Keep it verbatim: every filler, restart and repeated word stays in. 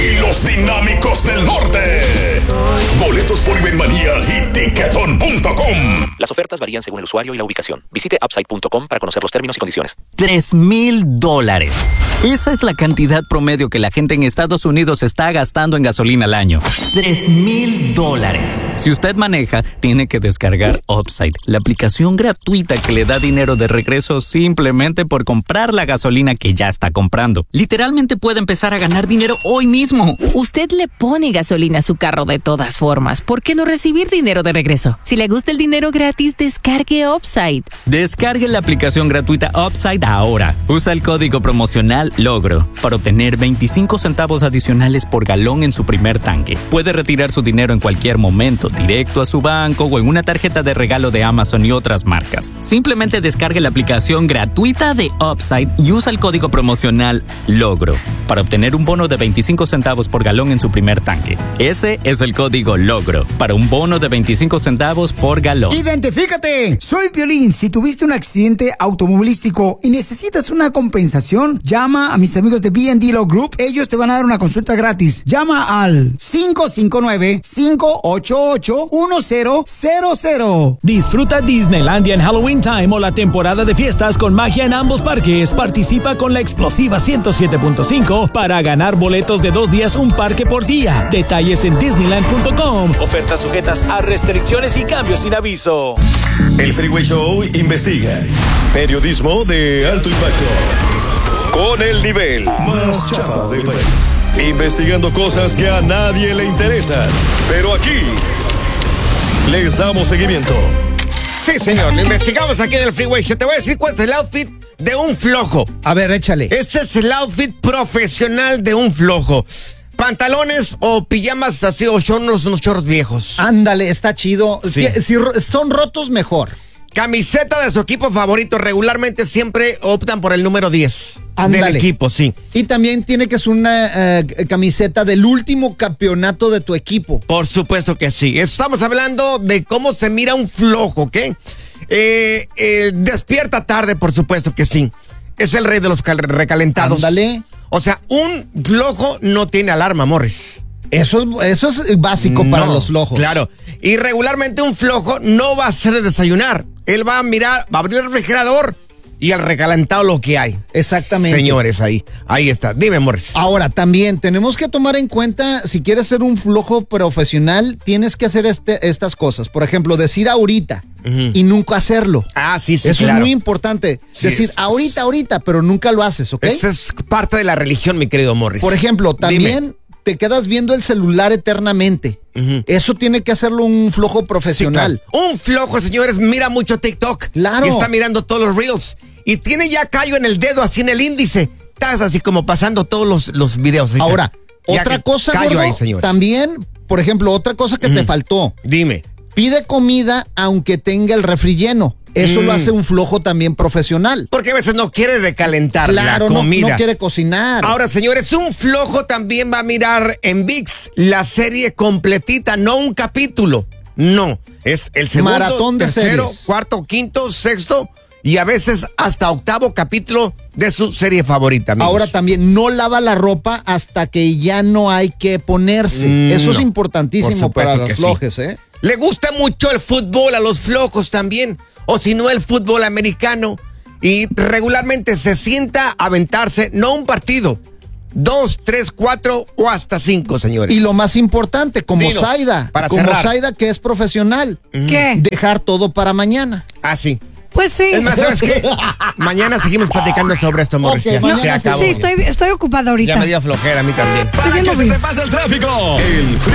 y los Dinámicos del Norte. Boletos por Ibermanía y Tiquetón punto com. Las ofertas varían según el usuario y la ubicación. Visite upside punto com para conocer los términos y condiciones. Tres mil dólares. Esa es la cantidad promedio que la gente en Estados Unidos está gastando en gasolina al año. Tres mil dólares. Si usted maneja, tiene que descargar Upside, la aplicación gratuita que le da dinero de regreso simplemente por comprar la gasolina que ya está comprando. Literalmente puede empezar a ganar dinero hoy mismo. Usted le pone gasolina a su carro de todas formas. ¿Por qué no recibir dinero de regreso? Si le gusta el dinero gratis, descargue Upside. Descargue la aplicación gratuita Upside ahora. Usa el código promocional LOGRO para obtener veinticinco centavos adicionales por galón en su primer tanque. Puede retirar su dinero en cualquier momento, directo a su banco o en una tarjeta de regalo de Amazon y otras marcas. Simplemente descargue la aplicación gratuita de Upside y usa el código promocional LOGRO para obtener un bono de veinticinco centavos por galón en su primer tanque. Ese es el código LOGRO para un bono de veinticinco centavos por galón. ¡Identifícate! Soy Piolín. Si tuviste un accidente automovilístico y necesitas una compensación, llama a mis amigos de B and D Law Group. Ellos te van a dar una consulta gratis. Llama al cinco cinco nueve, cinco ocho ocho, uno cero cero cero. Disfruta Disneylandia en Halloween Time o la temporada de fiestas con magia en ambos parques. Participa con la explosiva ciento siete punto cinco para ganar boletos de dos días, un parque por día. Detalles en disneyland punto com. Ofertas sujetas a restricciones y cambios sin aviso. El Freeway Show investiga. Periodismo de alto impacto. Con el nivel más chafa del país. Investigando cosas que a nadie le interesan. Pero aquí les damos seguimiento. Sí, señor, lo investigamos aquí en el Freeway Show. Te voy a decir cuál es el outfit de un flojo. A ver, échale. Este es el outfit profesional de un flojo. Pantalones o pijamas así o chorros, unos chorros viejos. Ándale, está chido. Sí. Si son rotos, mejor. Camiseta de su equipo favorito. Regularmente siempre optan por el número diez. Ándale. Del equipo, sí. Y también tiene que ser una uh, camiseta del último campeonato de tu equipo. Por supuesto que sí. Estamos hablando de cómo se mira un flojo, ¿ok? Eh, eh, despierta tarde, por supuesto que sí. Es el rey de los recalentados. Ándale. O sea, un flojo no tiene alarma, Morris. Eso, eso es básico para No, los flojos. Claro. Y regularmente un flojo no va a hacer de desayunar. Él va a mirar, va a abrir el refrigerador y al recalentado lo que hay. Exactamente. Señores, ahí, ahí está. Dime, Morris. Ahora, también tenemos que tomar en cuenta, si quieres ser un flojo profesional, tienes que hacer este, estas cosas. Por ejemplo, decir ahorita uh-huh. y nunca hacerlo. Ah, sí, sí, Eso claro. es muy importante. Sí, decir es, ahorita, ahorita, pero nunca lo haces, ¿ok? Esa es parte de la religión, mi querido Morris. Por ejemplo, también Dime. te quedas viendo el celular eternamente. Uh-huh. Eso tiene que hacerlo un flojo profesional. Sí, claro. Un flojo, señores, mira mucho TikTok. Claro. Y está mirando todos los reels. Y tiene ya callo en el dedo, así en el índice. Estás así como pasando todos los, los videos. Ahora, otra cosa, gordo, ahí, señores. También, por ejemplo, otra cosa que uh-huh. te faltó. Dime. Pide comida aunque tenga el refri lleno. Eso mm. lo hace un flojo también profesional. Porque a veces no quiere recalentar claro, la comida. No, no quiere cocinar. Ahora, señores, un flojo también va a mirar en V I X la serie completita, no un capítulo. No, es el segundo, maratón de tercero, series. cuarto, quinto, sexto y a veces hasta octavo capítulo de su serie favorita, amigos. Ahora también no lava la ropa hasta que ya no hay que ponerse. Mm, Eso no, es importantísimo para los flojes, sí. ¿eh? Le gusta mucho el fútbol a los flojos también. O si no, el fútbol americano. Y regularmente se sienta a aventarse, no un partido, dos, tres, cuatro o hasta cinco, señores. Y lo más importante, como Dinos, Zaida, para como cerrar. Zaida que es profesional. ¿Qué? Dejar todo para mañana. Ah, sí. Pues sí. Es más, ¿sabes qué? Mañana seguimos platicando sobre esto, Morris. Okay, ya, se acabó. Sí, estoy, estoy ocupada ahorita. Ya me dio flojera a mí también. Para que se te pase el tráfico. El